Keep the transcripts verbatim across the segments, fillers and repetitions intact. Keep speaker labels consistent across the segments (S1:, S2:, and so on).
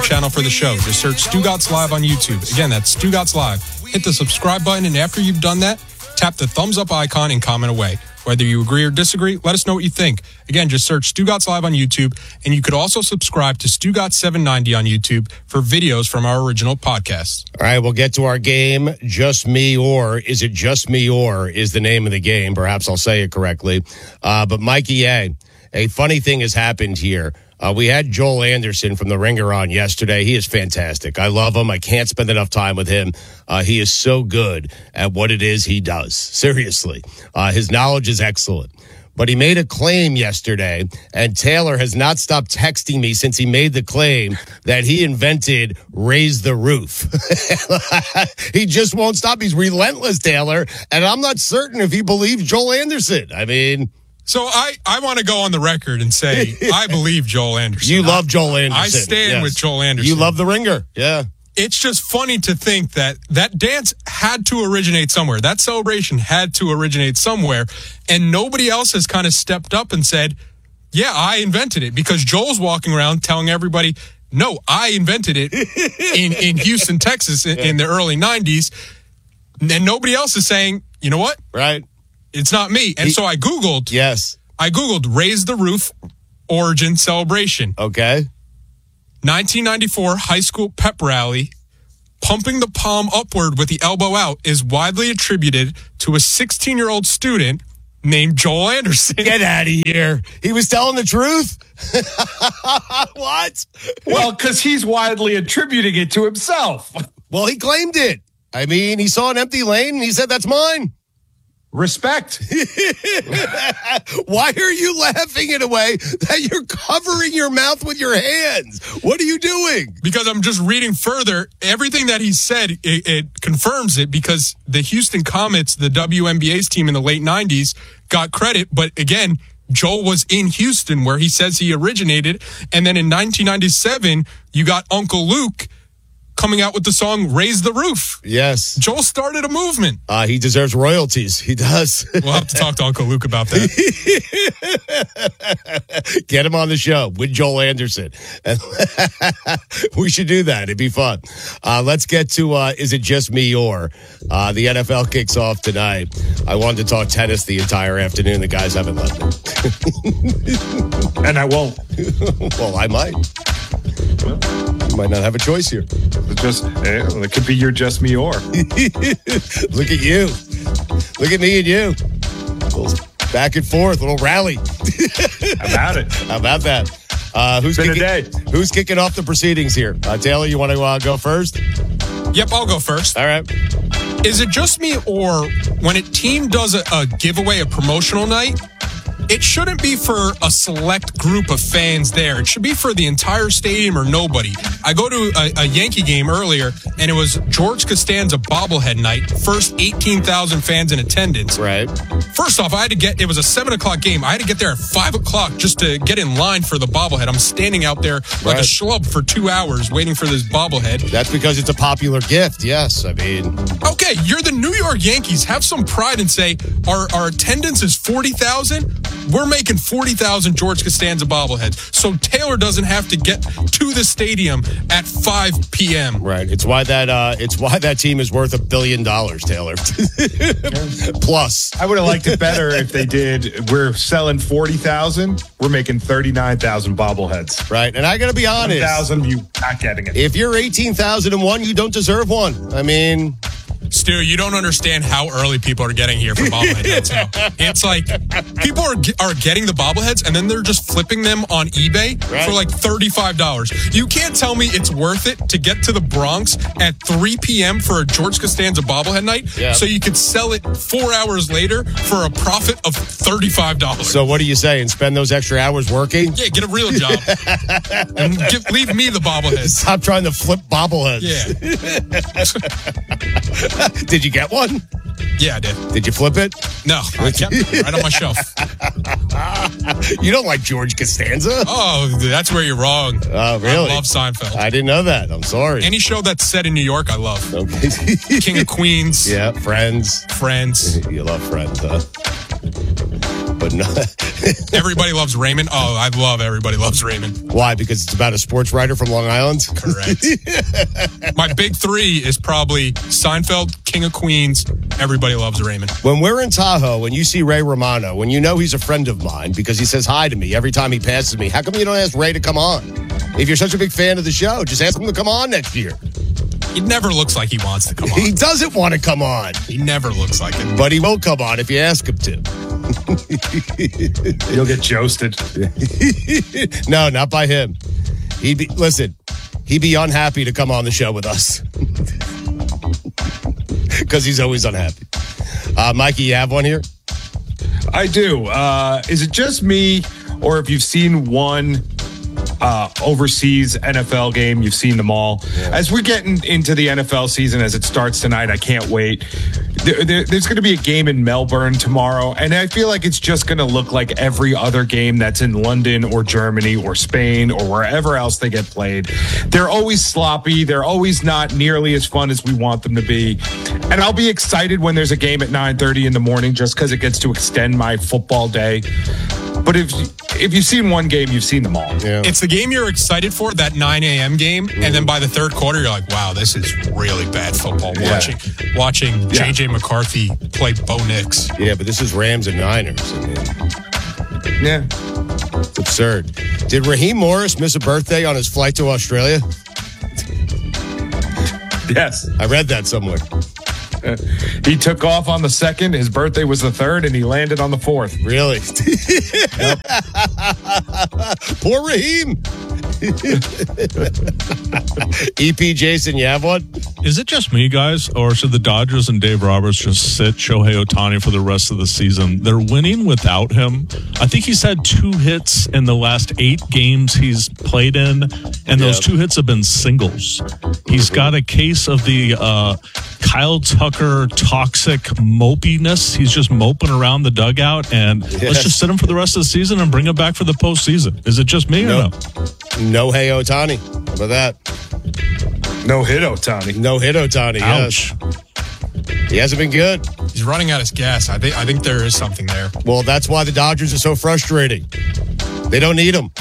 S1: channel for the show. Just search Stugotz Live on YouTube. Again, that's Stugotz Live. Hit the subscribe button, and after you've done that, tap the thumbs up icon and comment away. Whether you agree or disagree, let us know what you think. Again, just search Stugotz Live on YouTube, and you could also subscribe to Stugotz seven ninety on YouTube for videos from our original podcasts.
S2: All right, we'll get to our game, Just Me Or. Is it Just Me Or is the name of the game. Perhaps I'll say it correctly. Uh, but Mikey A., a funny thing has happened here. Uh, we had Joel Anderson from The Ringer on yesterday. He is fantastic. I love him. I can't spend enough time with him. Uh, he is so good at what it is he does. Seriously. Uh, his knowledge is excellent. But he made a claim yesterday, and Taylor has not stopped texting me since he made the claim that he invented Raise the Roof. He just won't stop. He's relentless, Taylor. And I'm not certain if he believes Joel Anderson. I mean...
S1: So I, I want to go on the record and say I believe Joel Anderson.
S2: You love Joel Anderson.
S1: I stand
S2: yes.
S1: with Joel Anderson.
S2: You love The Ringer. Yeah.
S1: It's just funny to think that that dance had to originate somewhere. That celebration had to originate somewhere. And nobody else has kind of stepped up and said, yeah, I invented it. Because Joel's walking around telling everybody, no, I invented it in, in Houston, Texas in, in the early nineties. And nobody else is saying, you know what?
S2: Right.
S1: It's not me. And
S2: he,
S1: so I Googled.
S2: Yes.
S1: I Googled Raise the Roof origin celebration.
S2: Okay.
S1: nineteen ninety-four high school pep rally. Pumping the palm upward with the elbow out is widely attributed to a sixteen-year-old student named Joel Anderson.
S2: Get out of here. He was telling the truth? What?
S3: Well, because he's widely attributing it to himself.
S2: Well, he claimed it. I mean, he saw an empty lane and he said, that's mine.
S3: Respect.
S2: Why are you laughing in a way that you're covering your mouth with your hands? What are you doing?
S1: Because I'm just reading further. Everything that he said, it, it confirms it because the Houston Comets, the W N B A's team in the late nineties, got credit. But again, Joel was in Houston where he says he originated. And then in nineteen ninety-seven, you got Uncle Luke coming out with the song Raise the Roof.
S2: Yes.
S1: Joel started a movement.
S2: Uh, he deserves royalties. He does.
S1: We'll have to talk to Uncle Luke about that.
S2: Get him on the show with Joel Anderson. We should do that. It'd be fun. Uh, let's get to uh, Is It Just Me Or? Uh, the N F L kicks off tonight. I wanted to talk tennis the entire afternoon. The guys haven't let me.
S3: And I won't.
S2: Well, I might. You might not have a choice here.
S3: It just it could be your Just Me Or.
S2: Look at you. Look at me and you. A little back and forth, a little rally.
S3: About it.
S2: How about that? Uh, who's
S3: Been
S2: kicking,
S3: a day.
S2: Who's kicking off the proceedings here? Uh, Taylor, you want to uh, go first?
S1: Yep, I'll go first.
S2: All right.
S1: Is it just me, or when a team does a, a giveaway, a promotional night, it shouldn't be for a select group of fans there. It should be for the entire stadium or nobody. I go to a, a Yankee game earlier, and it was George Costanza bobblehead night. First eighteen thousand fans in attendance.
S2: Right.
S1: First off, I had to get, it was a seven o'clock game. I had to get there at five o'clock just to get in line for the bobblehead. I'm standing out there like
S2: right.
S1: a schlub for two hours waiting for this bobblehead.
S2: That's because it's a popular gift. Yes, I mean.
S1: Okay, you're the New York Yankees. Have some pride and say, our, our attendance is forty thousand. We're making forty thousand George Costanza bobbleheads. So Taylor doesn't have to get to the stadium at five p.m.
S2: Right. It's why that uh, it's why that team is worth a billion dollars, Taylor. Plus.
S3: I would have liked it better if they did. We're selling forty thousand. We're making thirty-nine thousand bobbleheads.
S2: Right. And I got to be honest.
S3: one thousand, you not getting it.
S2: If you're eighteen thousand one, you don't deserve one. I mean.
S1: Stu, you don't understand how early people are getting here for bobbleheads now. It's like people are are getting the bobbleheads and then they're just flipping them on eBay right. for like thirty-five dollars. You can't tell me it's worth it to get to the Bronx at three p.m. for a George Costanza bobblehead night
S2: yeah.
S1: so you could sell it four hours later for a profit of thirty-five dollars.
S2: So what are you saying? Spend those extra hours working?
S1: Yeah, get a real job. And give, leave me the bobbleheads.
S2: Stop trying to flip bobbleheads.
S1: Yeah.
S2: Did you get one?
S1: Yeah, I did.
S2: Did you flip it?
S1: No, I kept it right on my shelf.
S2: You don't like George Costanza?
S1: Oh, that's where you're wrong.
S2: Oh, really?
S1: I love Seinfeld.
S2: I didn't know that. I'm sorry.
S1: Any show that's set in New York, I love.
S2: Okay.
S1: King of Queens.
S2: Yeah, Friends.
S1: Friends.
S2: You love Friends, huh? But no,
S1: Everybody Loves Raymond. Oh, I love Everybody Loves Raymond.
S2: Why? Because it's about a sports writer from Long Island?
S1: Correct. My big three is probably Seinfeld, King of Queens, Everybody Loves Raymond.
S2: When we're in Tahoe and you see Ray Romano, when you know he's a friend of mine because he says hi to me every time he passes me, how come you don't ask Ray to come on? If you're such a big fan of the show, just ask him to come on next year.
S1: He never looks like he wants to come on.
S2: He doesn't want to come on.
S1: He never looks like it.
S2: But he will come on if you ask him to.
S3: You'll get jousted.
S2: No, not by him. He'd be, listen, he'd be unhappy to come on the show with us. Because he's always unhappy. Uh, Mikey, you have one here?
S3: I do. Uh, is it just me, or if you've seen one uh, overseas N F L game, you've seen them all? Yeah. As we're getting into the N F L season, as it starts tonight, I can't wait. There, there, there's going to be a game in Melbourne tomorrow, and I feel like it's just going to look like every other game that's in London or Germany or Spain or wherever else they get played. They're always sloppy. They're always not nearly as fun as we want them to be. And I'll be excited when there's a game at nine thirty in the morning just because it gets to extend my football day. But if if you've seen one game, you've seen them all.
S1: Yeah. It's the game you're excited for, that nine a.m. game, mm. and then by the third quarter, you're like, wow, this is really bad football. Yeah. Watching watching yeah. J J McCarthy play Bo Nix.
S2: Yeah, but this is Rams and Niners. I mean,
S3: yeah.
S2: It's absurd. Did Raheem Morris miss a birthday on his flight to Australia?
S3: Yes.
S2: I read that somewhere.
S3: Uh, he took off on the second. His birthday was the third, and he landed on the fourth.
S2: Really? Poor Raheem. E P, Jason, you have one?
S4: Is it just me, guys, or should the Dodgers and Dave Roberts just sit Shohei Ohtani for the rest of the season? They're winning without him. I think he's had two hits in the last eight games he's played in, and those yep. two hits have been singles. He's got a case of the uh, Kyle Tucker toxic mopiness. He's just moping around the dugout, and yes. let's just sit him for the rest of the season and bring him back for the postseason. Is it just me
S2: nope.
S4: or no?
S2: No hey Ohtani. How about that?
S3: No hit Ohtani.
S2: No hit Ohtani.
S4: Ouch.
S2: Yes. He hasn't been good.
S1: He's running out of gas. I think I think there is something there.
S2: Well, that's why the Dodgers are so frustrating. They don't need him.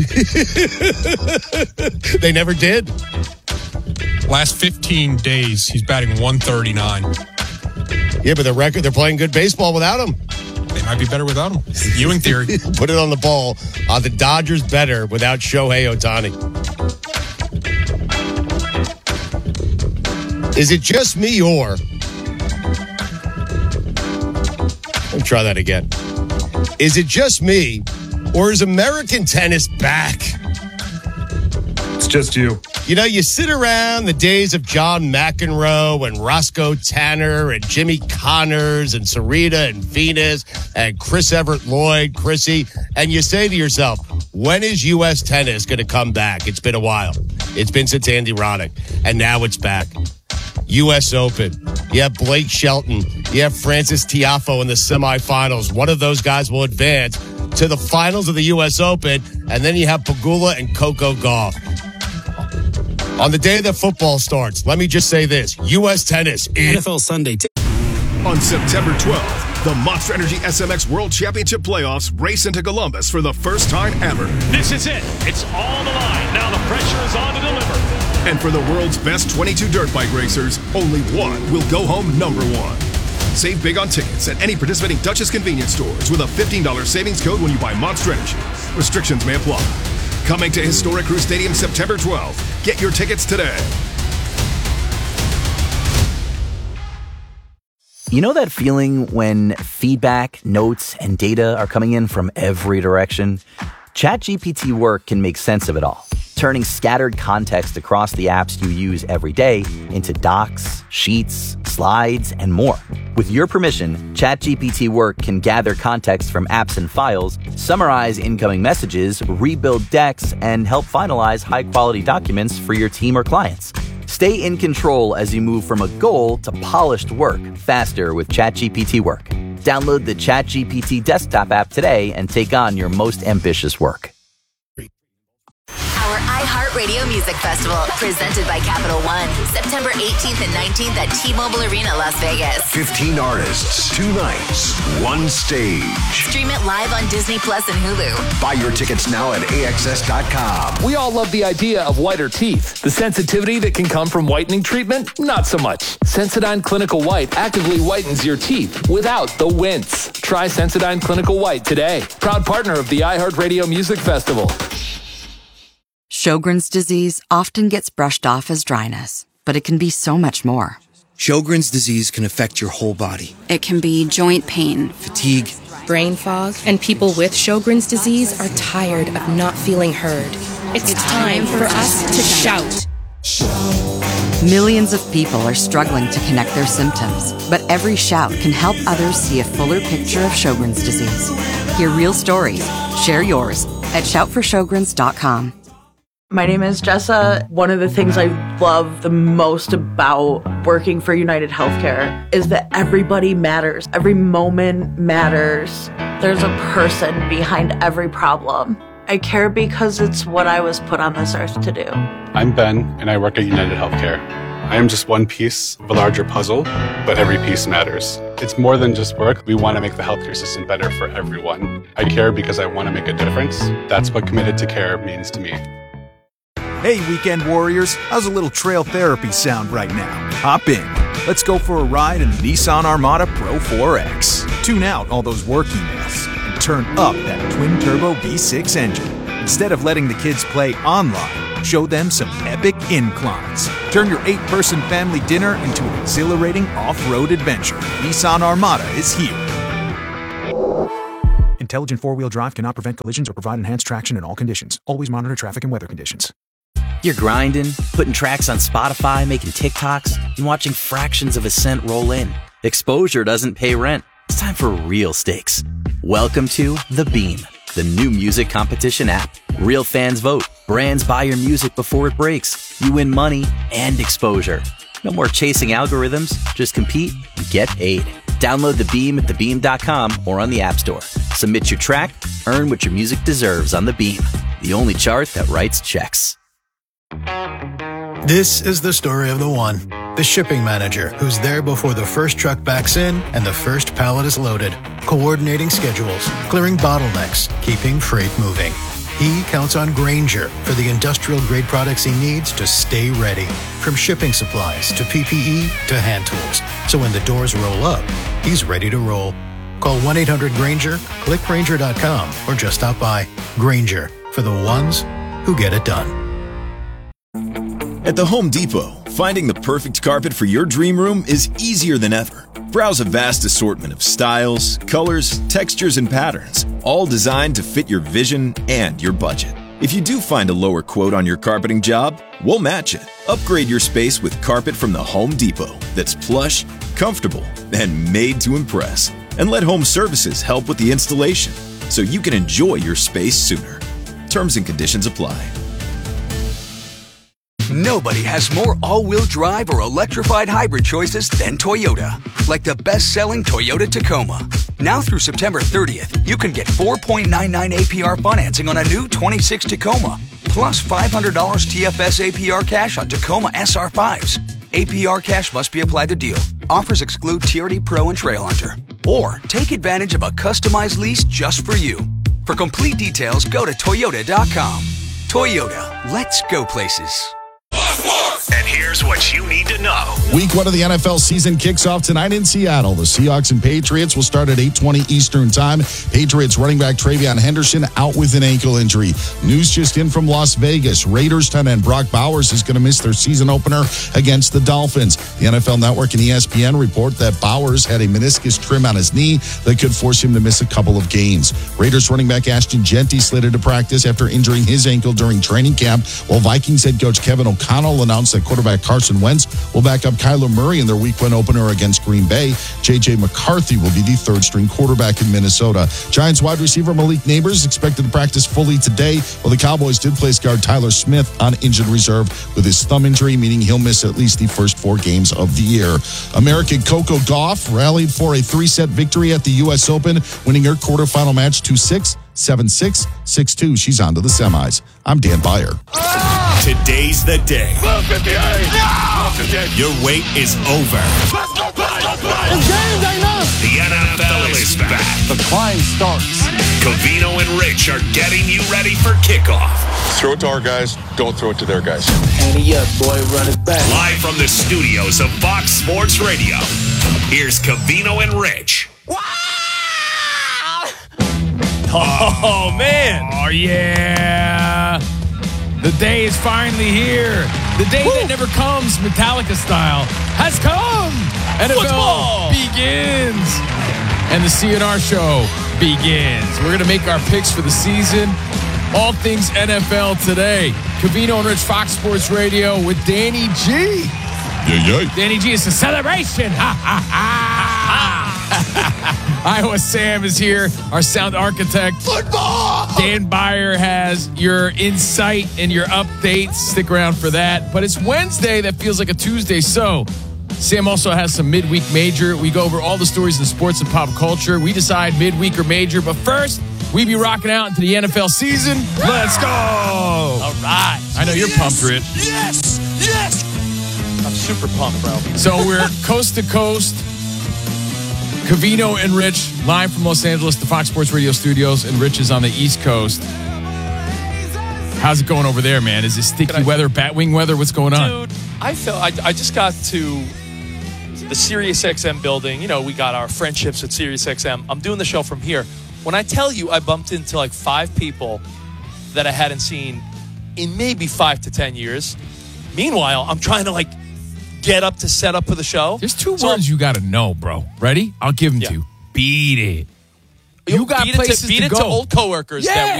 S2: They never did.
S1: Last fifteen days, he's batting one thirty-nine.
S2: Yeah, but the record, they're playing good baseball without him.
S1: They might be better without him. Ewing theory.
S2: Put it on the ball. Are the Dodgers better without Shohei Ohtani? Is it just me or... Let me try that again. Is it just me or is American tennis back?
S3: It's just you.
S2: You know, you sit around the days of John McEnroe and Roscoe Tanner and Jimmy Connors and Serena and Venus and Chris Everett Lloyd, Chrissy, and you say to yourself, when is U S tennis going to come back? It's been a while. It's been since Andy Roddick, and now it's back. U S Open. You have Blake Shelton. You have Francis Tiafoe in the semifinals. One of those guys will advance to the finals of the U S Open, and then you have Pegula and Coco Gauff. On the day that football starts, let me just say this. U S tennis is...
S5: N F L Sunday. T-
S6: On September twelfth, the Monster Energy S M X World Championship Playoffs race into Columbus for the first time ever.
S7: This is it. It's all the line. Now the pressure is on to deliver.
S6: And for the world's best twenty-two dirt bike racers, only one will go home number one. Save big on tickets at any participating Dutchess convenience stores with a fifteen dollars savings code when you buy Monster Energy. Restrictions may apply. Coming to Historic Crew Stadium September twelfth. Get your tickets today.
S8: You know that feeling when feedback, notes, and data are coming in from every direction? ChatGPT Work can make sense of it all, turning scattered context across the apps you use every day into docs, sheets, slides, and more. With your permission, ChatGPT Work can gather context from apps and files, summarize incoming messages, rebuild decks, and help finalize high-quality documents for your team or clients. Stay in control as you move from a goal to polished work faster with ChatGPT Work. Download the ChatGPT desktop app today and take on your most ambitious work.
S9: Our iHeart
S5: iHeart Radio Music Festival, presented by Capital One. September eighteenth and nineteenth at T-Mobile Arena, Las Vegas.
S9: fifteen artists, two nights, one stage.
S5: Stream it live on Disney Plus and Hulu.
S9: Buy your tickets now at A X S dot com.
S10: We all love the idea of whiter teeth. The sensitivity that can come from whitening treatment, not so much. Sensodyne Clinical White actively whitens your teeth without the wince. Try Sensodyne Clinical White today. Proud partner of the iHeart Radio Music Festival.
S11: Sjogren's disease often gets brushed off as dryness, but it can be so much more.
S12: Sjogren's disease can affect your whole body.
S13: It can be joint pain,
S12: fatigue,
S14: brain fog, and people with Sjogren's disease are tired of not feeling heard. It's, it's time for us to shout.
S11: Millions of people are struggling to connect their symptoms, but every shout can help others see a fuller picture of Sjogren's disease. Hear real stories. Share yours at shout for sjogrens dot com.
S15: My name is Jessa. One of the things I love the most about working for United Healthcare is that everybody matters. Every moment matters. There's a person behind every problem. I care because it's what I was put on this earth to do.
S16: I'm Ben, and I work at United Healthcare. I am just one piece of a larger puzzle, but every piece matters. It's more than just work. We want to make the healthcare system better for everyone. I care because I want to make a difference. That's what Committed to Care means to me.
S17: Hey, weekend warriors, how's a little trail therapy sound right now? Hop in. Let's go for a ride in the Nissan Armada Pro four X. Tune out all those work emails and turn up that twin-turbo V six engine. Instead of letting the kids play online, show them some epic inclines. Turn your eight-person family dinner into an exhilarating off-road adventure. Nissan Armada is here. Intelligent four-wheel drive cannot prevent collisions or provide enhanced traction in all conditions. Always monitor traffic and weather conditions.
S8: You're grinding, putting tracks on Spotify, making TikToks, and watching fractions of a cent roll in. Exposure doesn't pay rent. It's time for real stakes. Welcome to The Beam, the new music competition app. Real fans vote. Brands buy your music before it breaks. You win money and exposure. No more chasing algorithms. Just compete and get paid. Download The Beam at the beam dot com or on the App Store. Submit your track, earn what your music deserves on The Beam, the only chart that writes checks.
S18: This is the story of the one, the shipping manager who's there before the first truck backs in and the first pallet is loaded, coordinating schedules, clearing bottlenecks, keeping freight moving. He counts on Grainger for the industrial-grade products he needs to stay ready, from shipping supplies to P P E to hand tools. So when the doors roll up, he's ready to roll. Call one eight hundred Grainger, click Grainger dot com, or just stop by. Grainger, for the ones who get it done.
S19: At the Home Depot, finding the perfect carpet for your dream room is easier than ever. Browse a vast assortment of styles, colors, textures, and patterns, all designed to fit your vision and your budget. If you do find a lower quote on your carpeting job, we'll match it. Upgrade your space with carpet from the Home Depot that's plush, comfortable, and made to impress. And let Home Services help with the installation so you can enjoy your space sooner. Terms and conditions apply.
S20: Nobody has more all-wheel drive or electrified hybrid choices than Toyota. Like the best-selling Toyota Tacoma. Now through September thirtieth, you can get four point nine nine A P R financing on a new twenty-six Tacoma, plus five hundred dollars T F S A P R cash on Tacoma S R fives. A P R cash must be applied to deal. Offers exclude T R D Pro and Trail Hunter. Or take advantage of a customized lease just for you. For complete details, go to toyota dot com. Toyota, let's go places.
S9: And here's what you need to know.
S21: Week one of the N F L season kicks off tonight in Seattle. The Seahawks and Patriots will start at eight twenty Eastern Time. Patriots running back Travion Henderson out with an ankle injury. News just in from Las Vegas. Raiders tight end Brock Bowers is going to miss their season opener against the Dolphins. The N F L Network and E S P N report that Bowers had a meniscus trim on his knee that could force him to miss a couple of games. Raiders running back Ashton Jeanty slated to practice after injuring his ankle during training camp, while Vikings head coach Kevin O'Connell announced that quarterback Carson Wentz will back up Kyler Murray in their week one opener against Green Bay. J J McCarthy will be the third string quarterback in Minnesota. Giants wide receiver Malik Neighbors expected to practice fully today, while the Cowboys did place guard Tyler Smith on injured reserve with his thumb injury, meaning he'll miss at least the first four games of the year. American Coco Gauff rallied for a three-set victory at the U S Open, winning her quarterfinal match two six, seven six, six two. She's on to the semis. I'm Dan Byer.
S4: Today's the day.
S7: Look at the A.
S4: Your wait is over.
S7: Let's go play, let's play.
S4: The N F L is back.
S22: The climb starts.
S4: Covino and Rich are getting you ready for kickoff.
S23: Throw it to our guys. Don't throw it to their guys.
S22: Handy up, boy. Run it back.
S4: Live from the studios of Fox Sports Radio, here's Covino and Rich.
S24: Oh, man.
S25: Oh, yeah. The day is finally here. The day Woo. that never comes, Metallica style, has come. N F L Football. begins. And the C N R show begins. We're going to make our picks for the season. All things N F L today. Covino and Rich, Fox Sports Radio with Danny G.
S21: Yeah, yeah.
S25: Danny G, it's a celebration. Ha, ha, ha. Iowa Sam is here, our sound architect.
S7: Football!
S25: Dan Byer has your insight and your updates. Stick around for that. But it's Wednesday that feels like a Tuesday. So Sam also has some midweek major. We go over all the stories in sports and pop culture. We decide midweek or major. But first, we be rocking out into the N F L season. Let's go!
S24: All right.
S25: I know you're
S24: yes,
S25: pumped, Rich.
S24: Yes! Yes! I'm super pumped, bro.
S25: So we're coast to coast. Covino and Rich, live from Los Angeles, the Fox Sports Radio studios, and Rich is on the East Coast. How's it going over there, man? Is it sticky I, weather, batwing weather? What's going on?
S24: Dude, I felt I, I just got to the SiriusXM building. You know, we got our friendships with SiriusXM. I'm doing the show from here. When I tell you I bumped into like five people that I hadn't seen in maybe five to ten years. Meanwhile, I'm trying to like get up to set up for the show.
S25: There's two
S24: so,
S25: words you got to know, bro. Ready? I'll give them
S24: yeah.
S25: to you. Beat it. You got
S24: beat
S25: places
S24: it to, beat
S25: to
S24: it
S25: go.
S24: to old coworkers
S25: yeah.
S24: that